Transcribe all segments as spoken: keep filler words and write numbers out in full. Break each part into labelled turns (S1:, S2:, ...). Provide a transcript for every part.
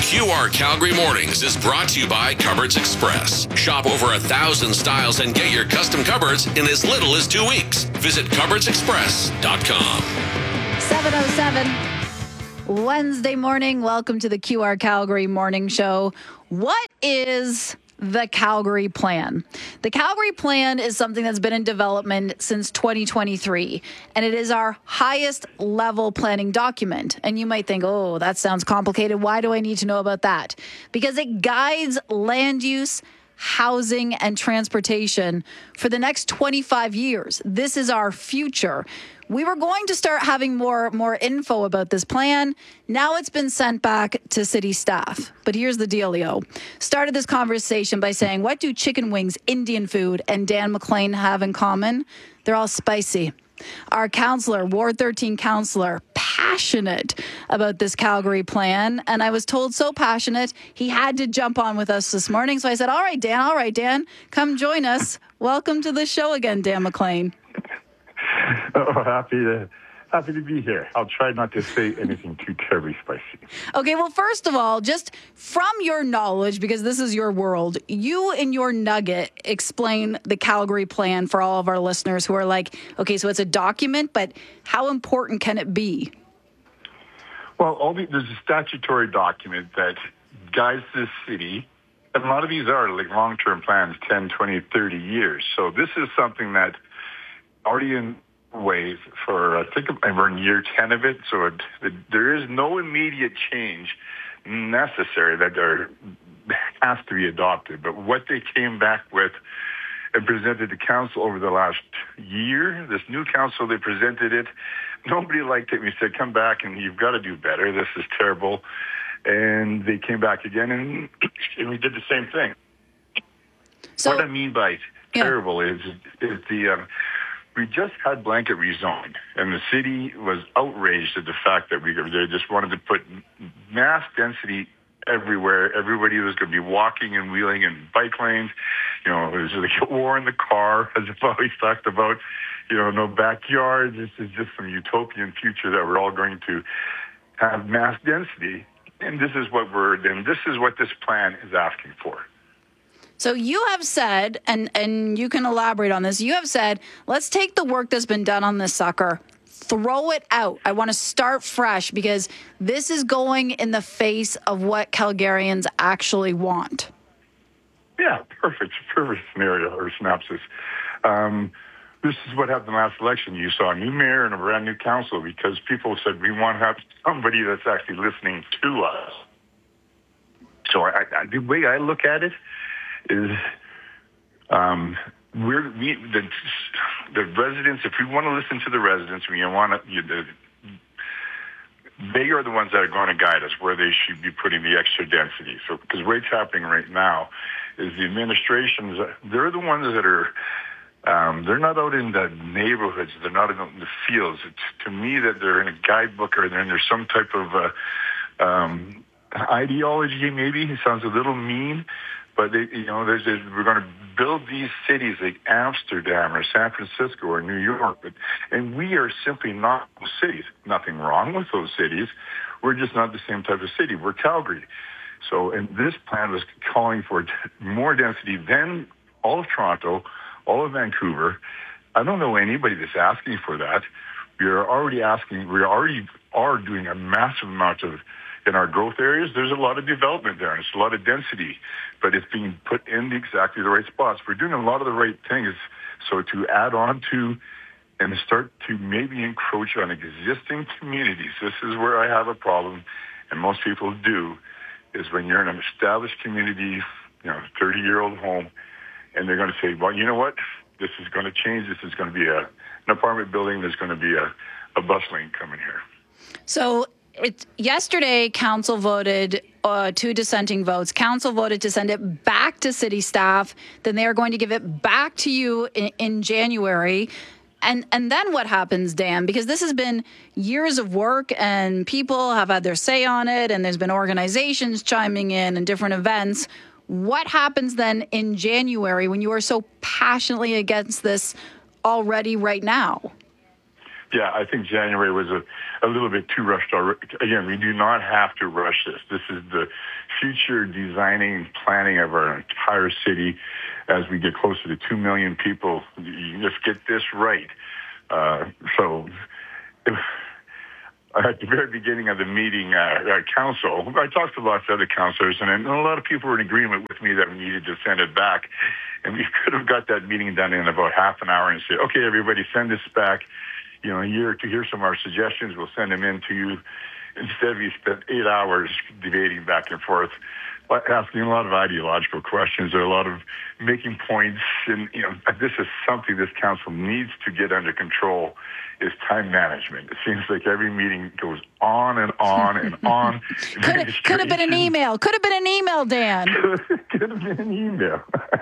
S1: Q R Calgary Mornings is brought to you by Cupboards Express. Shop over a thousand styles and get your custom cupboards in as little as two weeks. Visit cupboards express dot com.
S2: seven oh seven, Wednesday morning. Welcome to the Q R Calgary Morning Show. What is the Calgary Plan? The Calgary Plan is something that's been in development since twenty twenty-three, and it is our highest level planning document. And you might think, oh, that sounds complicated. Why do I need to know about that? Because it guides land use, housing, and transportation for the next twenty-five years. This is our future. We were going to start having more, more info about this plan. Now it's been sent back to city staff. But here's the dealio. Started this conversation by saying, what do chicken wings, Indian food, and Dan McLean have in common? They're all spicy. Our councillor, Ward thirteen councillor, passionate about this Calgary plan. And I was told so passionate, he had to jump on with us this morning. So I said, all right, Dan, all right, Dan, come join us. Welcome to the show again, Dan McLean.
S3: Oh, happy to happy to be here. I'll try not to say anything too terribly spicy.
S2: Okay, well, first of all, just from your knowledge, because this is your world, you in your nugget explain the Calgary Plan for all of our listeners who are like, okay, so it's a document, but how important can it be?
S3: Well, all the, there's a statutory document that guides this city, and a lot of these are like long-term plans, ten, twenty, thirty years. So this is something that already in ways for, I think we're in year ten of it, so it, it, there is no immediate change necessary that there has to be adopted. But what they came back with and presented to council over the last year, this new council, they presented it. Nobody liked it. We said, come back and you've got to do better. This is terrible. And they came back again and, and we did the same thing. So, what I mean by terrible yeah. is, is the... Um, We just had blanket rezoning, and the city was outraged at the fact that we they just wanted to put mass density everywhere. Everybody was going to be walking and wheeling in bike lanes. You know, it was like a war in the car, as I've always talked about. You know, no backyards. This is just some utopian future that we're all going to have mass density. And this is what we're, and this is what this plan is asking for.
S2: So you have said, and, and you can elaborate on this, you have said, let's take the work that's been done on this sucker, throw it out. I want to start fresh because this is going in the face of what Calgarians actually want.
S3: Yeah, perfect, perfect scenario or synopsis. Um, this is what happened last election. You saw a new mayor and a brand new council because people said we want to have somebody that's actually listening to us. So I, I, the way I look at it, is um, we're we, the the residents. If we want to listen to the residents, we want to. You, the, they are the ones that are going to guide us where they should be putting the extra density. So, because what's happening right now is the administrations. They're the ones that are. Um, they're not out in the neighborhoods. They're not out in the fields. It's to me that they're in a guidebook or they're in there's some type of uh, um, ideology. Maybe it sounds a little mean. But, they, you know, there's, there's, we're going to build these cities like Amsterdam or San Francisco or New York. But, and we are simply not those cities. Nothing wrong with those cities. We're just not the same type of city. We're Calgary. So, and this plan was calling for more density than all of Toronto, all of Vancouver. I don't know anybody that's asking for that. We are already asking, we already are doing a massive amount of, in our growth areas, there's a lot of development there, and it's a lot of density, but it's being put in exactly the right spots. We're doing a lot of the right things. So to add on to and start to maybe encroach on existing communities, this is where I have a problem, and most people do, is when you're in an established community, you know, thirty-year-old home, and they're going to say, well, you know what, this is going to change. This is going to be a, an apartment building. There's going to be a, a bus lane coming here.
S2: So It's, yesterday, council voted uh, two dissenting votes. Council voted to send it back to city staff. Then they are going to give it back to you in, in January. And and then what happens, Dan? Because this has been years of work and people have had their say on it and there's been organizations chiming in and different events. What happens then in January when you are so passionately against this already right now?
S3: Yeah, I think January was a, a little bit too rushed already. Again, we do not have to rush this. This is the future designing and planning of our entire city as we get closer to two million people. You just get this right. Uh, so if, at the very beginning of the meeting, uh, at council, I talked to lots of other councilors, and a lot of people were in agreement with me that we needed to send it back. And we could have got that meeting done in about half an hour and said, okay, everybody, send this back. You know, a year to hear some of our suggestions. We'll send them in to you. Instead, we spent eight hours debating back and forth, asking a lot of ideological questions, or a lot of making points. And, you know, this is something this council needs to get under control, is time management. It seems like every meeting goes on and on and on.
S2: could, have, could have been an email. Could have been an email, Dan.
S3: Could have been an email.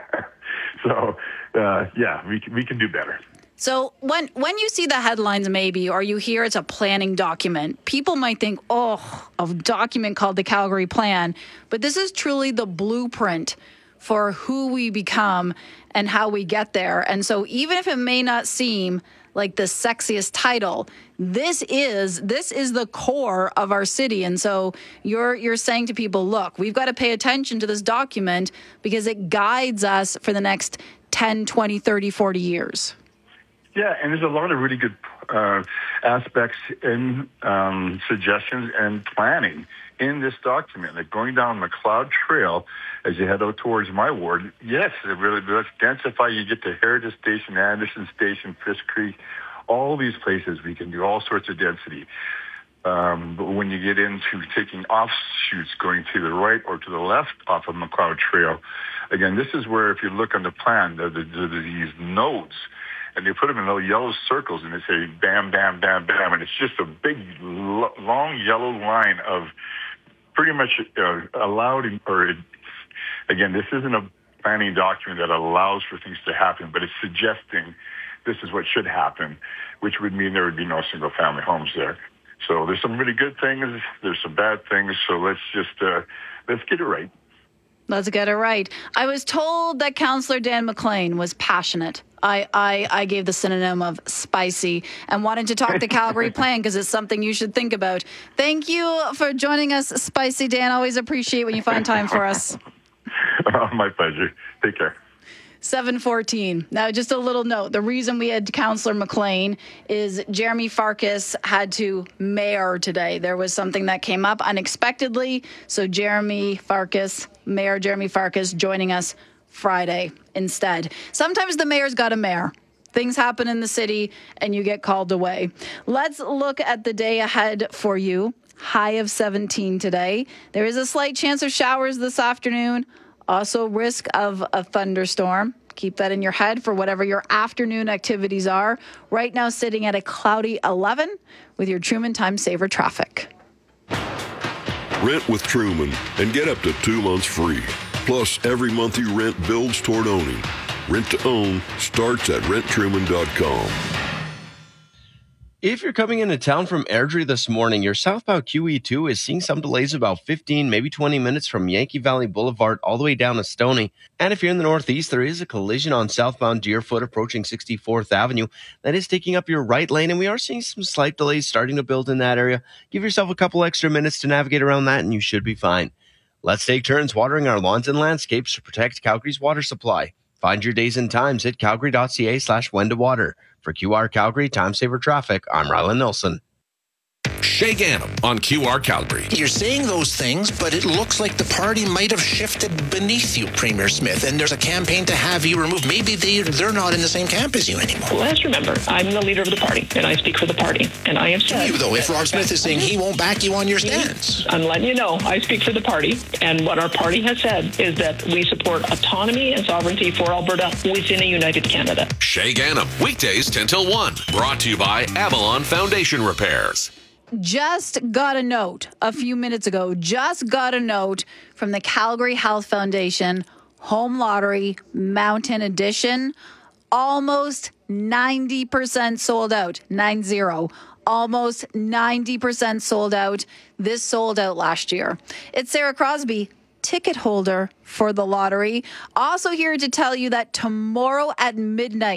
S3: So, uh, yeah, we can, we can do better.
S2: So when when you see the headlines maybe, or you hear it's a planning document, people might think, oh, a document called the Calgary Plan. But this is truly the blueprint for who we become and how we get there. And so even if it may not seem like the sexiest title, this is this is the core of our city. And so you're you're saying to people, look, we've got to pay attention to this document because it guides us for the next ten, twenty, thirty, forty years.
S3: Yeah, and there's a lot of really good uh, aspects and um, suggestions and planning in this document. Like going down McLeod Trail as you head out towards my ward, yes, it really let's densify. You get to Heritage Station, Anderson Station, Fisk Creek, all these places. We can do all sorts of density. Um, but when you get into taking offshoots going to the right or to the left off of McLeod Trail, again, this is where if you look on the plan, the, the, the, these nodes, and they put them in little yellow circles, and they say bam, bam, bam, bam, and it's just a big, long yellow line of pretty much uh, allowed, or again, this isn't a planning document that allows for things to happen, but it's suggesting this is what should happen, which would mean there would be no single-family homes there. So there's some really good things, there's some bad things, so let's just, uh, let's get it right.
S2: Let's get it right. I was told that Councillor Dan McLean was passionate. I, I, I gave the synonym of spicy and wanted to talk the Calgary Plan because it's something you should think about. Thank you for joining us, Spicy Dan. Always appreciate when you find time for us.
S3: Oh, my pleasure. Take care.
S2: seven fourteen. Now, just a little note. The reason we had Councillor McLean is Jeremy Farkas had to mayor today. There was something that came up unexpectedly. So Jeremy Farkas, Mayor Jeremy Farkas, joining us Friday instead. Sometimes the mayor's got a mayor. Things happen in the city and you get called away. Let's look at the day ahead for you. High of seventeen today. There is a slight chance of showers this afternoon. Also risk of a thunderstorm. Keep that in your head for whatever your afternoon activities are. Right now sitting at a cloudy eleven with your Truman Time Saver traffic.
S4: Rent with Truman and get up to two months free. Plus, every month you rent builds toward owning. Rent to own starts at rent truman dot com.
S5: If you're coming into town from Airdrie this morning, your southbound Q E two is seeing some delays about fifteen, maybe twenty minutes from Yankee Valley Boulevard all the way down to Stoney. And if you're in the northeast, there is a collision on southbound Deerfoot approaching sixty-fourth Avenue that is taking up your right lane, and we are seeing some slight delays starting to build in that area. Give yourself a couple extra minutes to navigate around that, and you should be fine. Let's take turns watering our lawns and landscapes to protect Calgary's water supply. Find your days and times at calgary.ca slash when to water. For Q R Calgary Time Saver Traffic, I'm Rylan Nilsson.
S1: Shay Gannam on Q R Calgary.
S6: You're saying those things, but it looks like the party might have shifted beneath you, Premier Smith, and there's a campaign to have you removed. Maybe they, they're not in the same camp as you anymore.
S7: Well, let's remember, I'm the leader of the party, and I speak for the party. And I have said...
S6: You, though, if Rob Smith is saying he won't back you on your stance.
S7: I'm letting you know, I speak for the party, and what our party has said is that we support autonomy and sovereignty for Alberta within a united Canada.
S1: Shay Gannam, weekdays ten till one. Brought to you by Avalon Foundation Repairs.
S2: Just got a note a few minutes ago, just got a note from the Calgary Health Foundation, Home Lottery, Mountain Edition, almost ninety percent sold out, nine zero, almost ninety percent sold out. This sold out last year. It's Sarah Crosby, ticket holder for the lottery. Also here to tell you that tomorrow at midnight,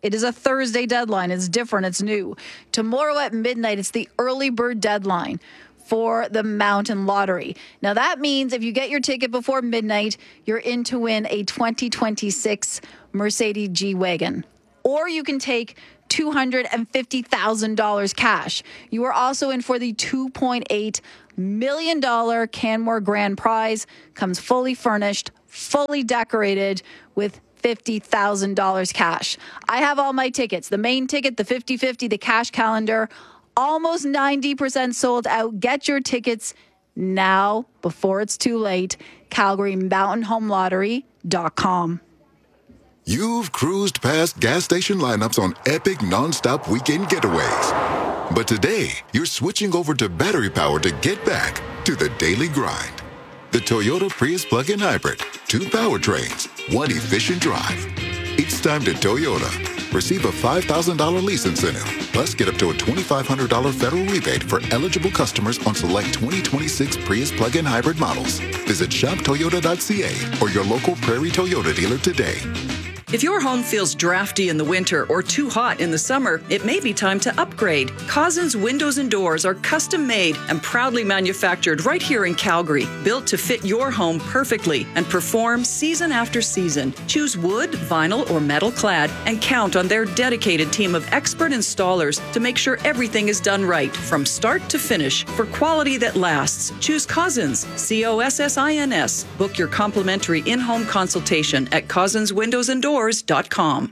S2: It is a Thursday deadline. It's different. It's new. Tomorrow at midnight, it's the early bird deadline for the Mountain Lottery. Now, that means if you get your ticket before midnight, you're in to win a twenty twenty-six Mercedes G-Wagon. Or you can take two hundred fifty thousand dollars cash. You are also in for the two point eight million dollars Canmore Grand Prize. Comes fully furnished, fully decorated with fifty thousand dollars cash. I have all my tickets. The main ticket, the fifty-fifty, the cash calendar, almost ninety percent sold out. Get your tickets now before it's too late. Calgary Mountain Home Lottery dot com.
S8: You've cruised past gas station lineups on epic non-stop weekend getaways. But today, you're switching over to battery power to get back to the daily grind. The Toyota Prius plug-in hybrid. Two powertrains, one efficient drive. It's time to Toyota. Receive a five thousand dollars lease incentive. Plus, get up to a twenty-five hundred dollars federal rebate for eligible customers on select twenty twenty-six Prius plug-in hybrid models. Visit shop toyota dot c a or your local Prairie Toyota dealer today.
S9: If your home feels drafty in the winter or too hot in the summer, it may be time to upgrade. Cousins Windows and Doors are custom made and proudly manufactured right here in Calgary, built to fit your home perfectly and perform season after season. Choose wood, vinyl, or metal clad and count on their dedicated team of expert installers to make sure everything is done right from start to finish. For quality that lasts, choose Cousins, C O S S I N S. Book your complimentary in-home consultation at cousins windows and doors dot com.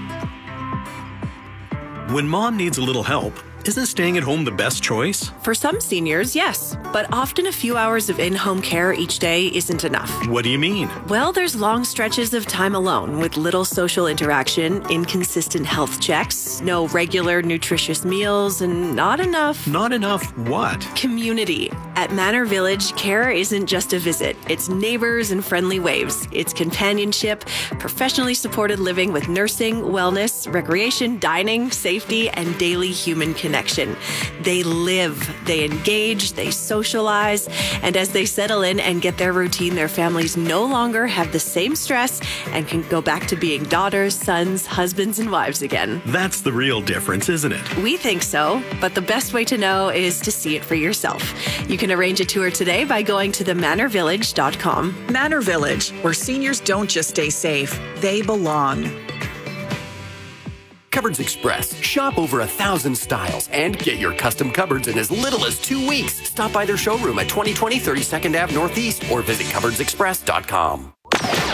S10: When mom needs a little help, isn't staying at home the best choice?
S11: For some seniors, yes. But often a few hours of in-home care each day isn't enough.
S10: What do you mean?
S11: Well, there's long stretches of time alone with little social interaction, inconsistent health checks, no regular nutritious meals, and not enough...
S10: Not enough what?
S11: Community. At Manor Village, care isn't just a visit. It's neighbors and friendly waves. It's companionship, professionally supported living with nursing, wellness, recreation, dining, safety, and daily human connection. They live, they engage, they socialize, and as they settle in and get their routine, their families no longer have the same stress and can go back to being daughters, sons, husbands, and wives again.
S10: That's the real difference, isn't it?
S11: We think so, but the best way to know is to see it for yourself. You can arrange a tour today by going to the manor village dot com.
S9: Manor Village, where seniors don't just stay safe, they belong.
S12: Cupboards Express. Shop over a thousand styles and get your custom cupboards in as little as two weeks. Stop by their showroom at twenty twenty thirty-second Avenue Northeast or visit cupboards express dot com.